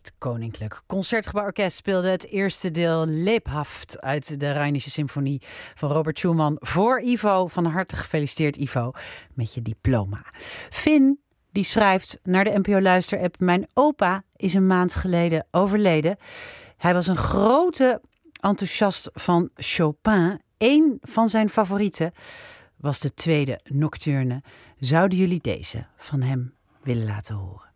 Het Koninklijk Concertgebouworkest speelde het eerste deel Lebhaft uit de Rheinische Symfonie van Robert Schumann voor Ivo. Van harte gefeliciteerd, Ivo, met je diploma. Finn, die schrijft naar de NPO Luister-app: mijn opa is een maand geleden overleden. Hij was een grote enthousiast van Chopin. Eén van zijn favorieten was de tweede nocturne. Zouden jullie deze van hem willen laten horen?